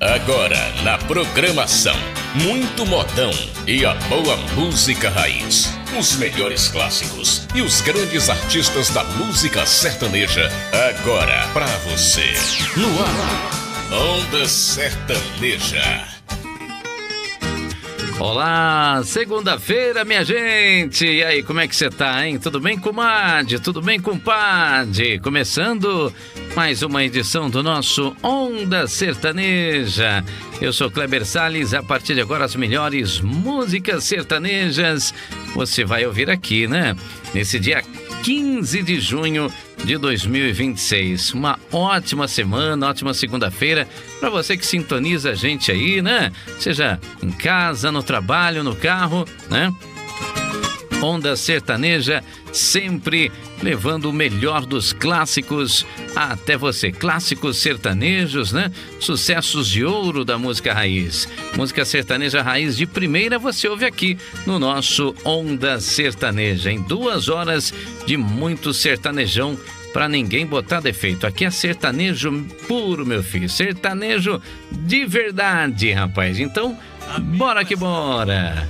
Agora na programação, muito modão e a boa música raiz. Os melhores clássicos e os grandes artistas da música sertaneja. Agora pra você. No ar, Onda Sertaneja. Olá, segunda-feira, minha gente. E aí, como é que você tá, hein? Tudo bem, comadre? Tudo bem, compadre? Começando mais uma edição do nosso Onda Sertaneja. Eu sou Kleber Salles. A partir de agora, as melhores músicas sertanejas você vai ouvir aqui, né? Nesse dia 15 de junho de 2026. Uma ótima semana, ótima segunda-feira para você que sintoniza a gente aí, né? Seja em casa, no trabalho, no carro, né? Onda Sertaneja, sempre levando o melhor dos clássicos até você. Clássicos sertanejos, né? Sucessos de ouro da música raiz. Música sertaneja raiz de primeira você ouve aqui no nosso Onda Sertaneja. Em 2 horas de muito sertanejão pra ninguém botar defeito. Aqui é sertanejo puro, meu filho. Sertanejo de verdade, rapaz. Então, bora que bora.